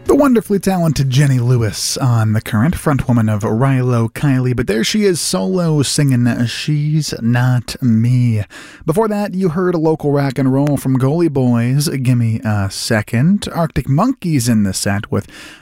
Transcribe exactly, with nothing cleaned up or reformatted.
The wonderfully talented Jenny Lewis on The Current, frontwoman of Rilo Kiley, but there she is solo singing She's Not Me. Before that, you heard a local rock and roll from Goalie Boys, Gimme a Second. Arctic Monkeys in the set with